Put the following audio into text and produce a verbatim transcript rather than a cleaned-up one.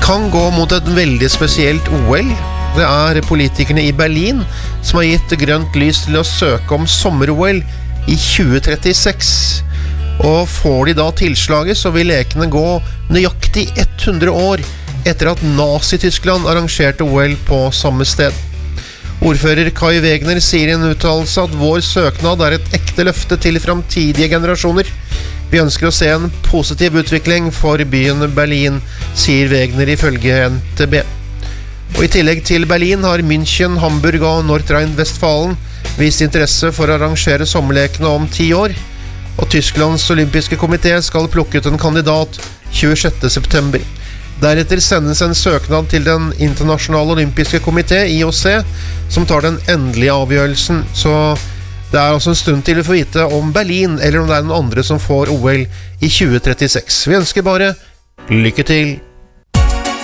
kan gå mot et veldig spesielt O L. Det er politikerne i Berlin som har gitt grønt lys til å søke om sommer-O L i tjue trettiseks. Og får de da tilslaget, så vil lekene gå nøyaktig hundre år etter at Nazi-Tyskland arrangerte O L på samme sted. Ordfører Kai Wegner sier i en uttalelse at vår søknad er et ekte løfte til fremtidige generasjoner. Vi ønsker å se en positiv utvikling for byen Berlin, sier Wegner ifølge N T B. Og i tillegg til Berlin har München, Hamburg og Nordrhein-Westfalen vist interesse for å arrangere sommerlekene om ti år. Og Tysklands olympiske komité skal plukke ut en kandidat tjuesjette september. Deretter sendes en søknad til den internasjonale olympiske komité, I O C, som tar den endelige avgjørelsen. Så det er også en stund til vi får vite om Berlin, eller om det er noen andre som får O L i tjue trettiseks. Vi ønsker bare lykke til!